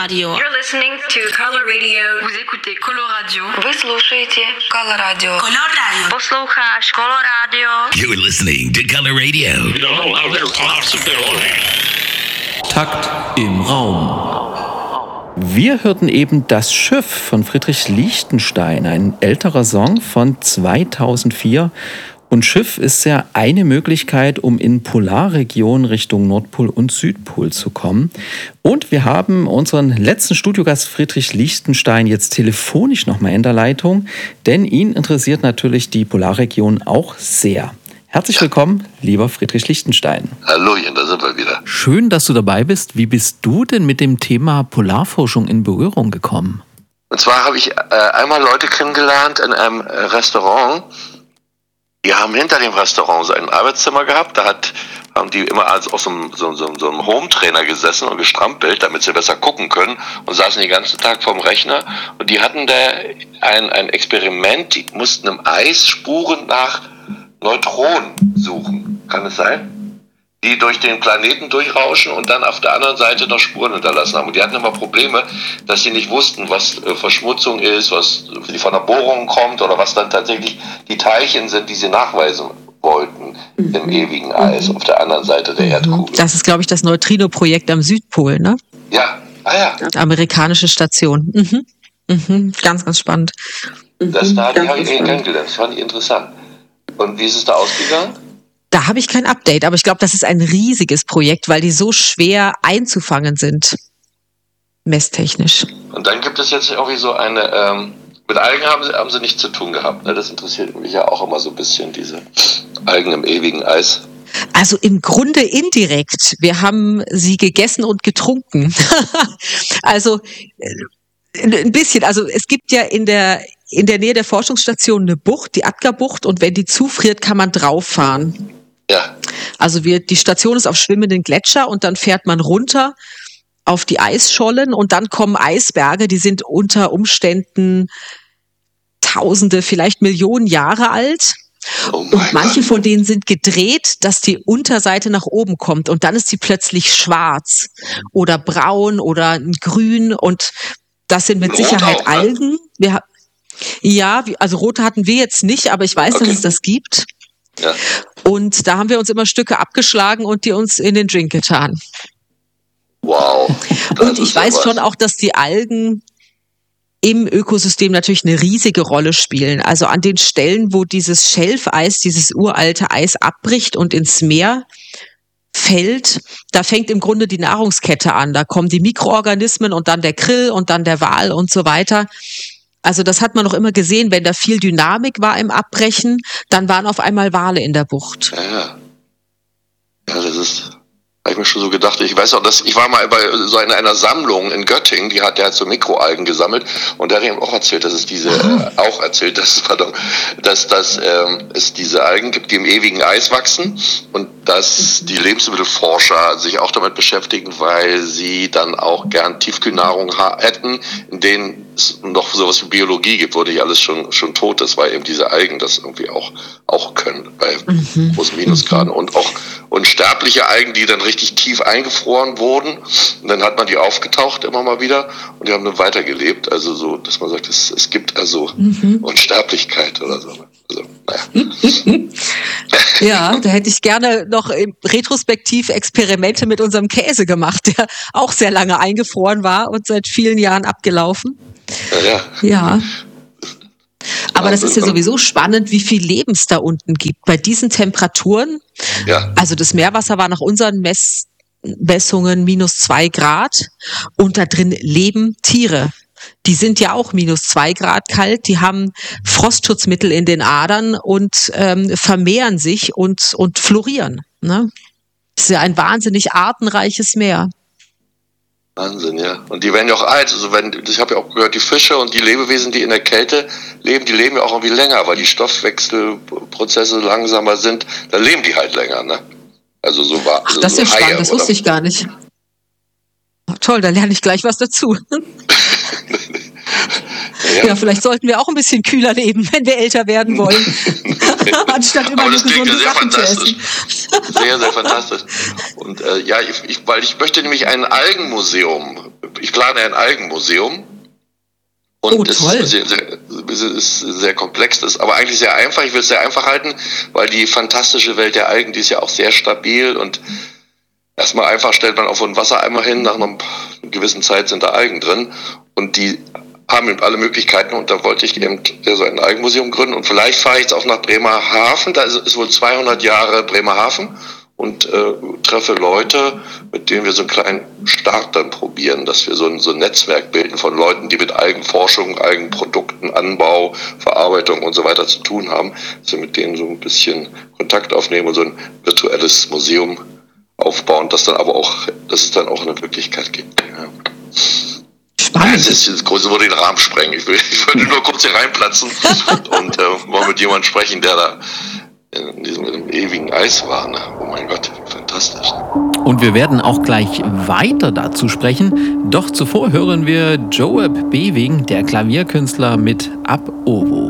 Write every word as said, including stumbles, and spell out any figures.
Radio. You're listening to Color Radio. Vous écoutez Color Radio. Вы слушаете Color Radio. Color Radio. Posloucháš Color Radio. You're listening to Color Radio. Takt im Raum. Wir hörten eben Das Schiff von Friedrich Lichtenstein, ein älterer Song von zweitausendvier. Und Schiff ist ja eine Möglichkeit, um in Polarregionen Richtung Nordpol und Südpol zu kommen. Und wir haben unseren letzten Studiogast Friedrich Lichtenstein jetzt telefonisch nochmal in der Leitung, denn ihn interessiert natürlich die Polarregion auch sehr. Herzlich willkommen, lieber Friedrich Lichtenstein. Hallöchen, da sind wir wieder. Schön, dass du dabei bist. Wie bist du denn mit dem Thema Polarforschung in Berührung gekommen? Und zwar habe ich äh, einmal Leute kennengelernt in einem äh, Restaurant. Die haben hinter dem Restaurant so ein Arbeitszimmer gehabt. Da hat, haben die immer als auf so einem, so, so, so einem Home-Trainer gesessen und gestrampelt, damit sie besser gucken können, und saßen den ganzen Tag vorm Rechner. Und die hatten da ein, ein Experiment, die mussten im Eis Spuren nach Neutronen suchen. Kann es sein? Die durch den Planeten durchrauschen und dann auf der anderen Seite noch Spuren hinterlassen haben. Und die hatten immer Probleme, dass sie nicht wussten, was äh, Verschmutzung ist, was von der Bohrung kommt oder was dann tatsächlich die Teilchen sind, die sie nachweisen wollten mhm. im ewigen Eis mhm. auf der anderen Seite der Erdkugel. Das ist, glaube ich, das Neutrino-Projekt am Südpol, ne? Ja, ah ja. Amerikanische Station. Mhm. Mhm. Ganz, ganz spannend. Das da habe ich ihn kennengelernt, das fand ich interessant. Und wie ist es da ausgegangen? Da habe ich kein Update, aber ich glaube, das ist ein riesiges Projekt, weil die so schwer einzufangen sind, messtechnisch. Und dann gibt es jetzt irgendwie so eine, ähm, mit Algen haben sie, haben sie nichts zu tun gehabt, ne? Das interessiert mich ja auch immer so ein bisschen, diese Algen im ewigen Eis. Also im Grunde indirekt. Wir haben sie gegessen und getrunken. Also ein bisschen, also es gibt ja in der, in der Nähe der Forschungsstation eine Bucht, die Atka-Bucht, und wenn die zufriert, kann man drauf fahren. Ja. Also wir, die Station ist auf schwimmenden Gletscher und dann fährt man runter auf die Eisschollen und dann kommen Eisberge, die sind unter Umständen Tausende, vielleicht Millionen Jahre alt. Oh und manche Gott. von denen sind gedreht, dass die Unterseite nach oben kommt und dann ist sie plötzlich schwarz oder braun oder grün, und das sind mit Rot Sicherheit auch, ne? Algen. Wir, ja, also rote hatten wir jetzt nicht, aber ich weiß, Okay. dass es das gibt. Ja. Und da haben wir uns immer Stücke abgeschlagen und die uns in den Drink getan. Wow. Das Und ich ist ja weiß was. schon auch, dass die Algen im Ökosystem natürlich eine riesige Rolle spielen. Also an den Stellen, wo dieses Schelfeis, dieses uralte Eis abbricht und ins Meer fällt, da fängt im Grunde die Nahrungskette an. Da kommen die Mikroorganismen und dann der Krill und dann der Wal und so weiter. Also das hat man noch immer gesehen, wenn da viel Dynamik war im Abbrechen, dann waren auf einmal Wale in der Bucht. Ja, ja. Ja, das ist, habe ich mir schon so gedacht. Ich weiß auch, dass ich war mal bei so einer, einer Sammlung in Göttingen, die hat, der hat so Mikroalgen gesammelt, und der hat ihm auch erzählt, dass es diese, äh, auch erzählt, dass, pardon, dass, dass ähm, es diese Algen gibt, die im ewigen Eis wachsen, und dass die Lebensmittelforscher sich auch damit beschäftigen, weil sie dann auch gern Tiefkühlnahrung ha- hätten, in denen es noch sowas wie Biologie gibt, wo nicht alles schon, schon tot ist, weil eben diese Algen das irgendwie auch, auch können bei Mhm. großen Minusgraden, und auch unsterbliche Algen, die dann richtig tief eingefroren wurden, und dann hat man die aufgetaucht immer mal wieder und die haben dann weitergelebt, also so, dass man sagt, es, es gibt also Mhm. Unsterblichkeit oder so. Also, naja. Ja, da hätte ich gerne noch im retrospektiv Experimente mit unserem Käse gemacht, der auch sehr lange eingefroren war und seit vielen Jahren abgelaufen. Ja, ja. Ja. Aber das ist ja Also, sowieso spannend, wie viel Leben es da unten gibt. Bei diesen Temperaturen, ja. also das Meerwasser war nach unseren Mess- Messungen minus zwei Grad und da drin leben Tiere. Die sind ja auch minus zwei Grad kalt, die haben Frostschutzmittel in den Adern und ähm, vermehren sich und, und florieren. Ne? Das ist ja ein wahnsinnig artenreiches Meer. Wahnsinn, ja. Und die werden ja auch alt. Also wenn, ich habe ja auch gehört, die Fische und die Lebewesen, die in der Kälte leben, die leben ja auch irgendwie länger, weil die Stoffwechselprozesse langsamer sind. Da leben die halt länger, ne? Also so war. Ach, das ist ja so spannend, das wusste ich gar nicht. Oh, toll, da lerne ich gleich was dazu. Ja. Ja, vielleicht sollten wir auch ein bisschen kühler leben, wenn wir älter werden wollen. Anstatt immer Aber nur das klingt ja gesunde sehr Sachen zu fantastisch. essen. Sehr, sehr fantastisch. Und äh, ja, ich, ich, weil ich möchte nämlich ein Algenmuseum. Ich plane ein Algenmuseum. Und Oh, es toll. ist sehr, sehr, es ist sehr komplex, das ist aber eigentlich sehr einfach. Ich will es sehr einfach halten, weil die fantastische Welt der Algen, die ist ja auch sehr stabil und erstmal einfach stellt man auf einen Wassereimer hin, nach einer gewissen Zeit sind da Algen drin und die haben eben alle Möglichkeiten und da wollte ich eben so ein Algenmuseum gründen und vielleicht fahre ich jetzt auch nach Bremerhaven, da ist, ist wohl zweihundert Jahre Bremerhaven und äh, treffe Leute, mit denen wir so einen kleinen Start dann probieren, dass wir so ein, so ein Netzwerk bilden von Leuten, die mit Algenforschung, Algenprodukten, Anbau, Verarbeitung und so weiter zu tun haben, dass wir mit denen so ein bisschen Kontakt aufnehmen und so ein virtuelles Museum aufbauen, das dann aber auch, dass es dann auch eine Wirklichkeit gibt. Ja. Spannend. Es ist das Große würde den Rahmen sprengen. Ich, will, ich würde nur kurz hier reinplatzen und äh, mal mit jemandem sprechen, der da in diesem in dem ewigen Eis war. Ne? Oh mein Gott, fantastisch. Und wir werden auch gleich weiter dazu sprechen. Doch zuvor hören wir Joab Bewing, der Klavierkünstler, mit Ab Ovo.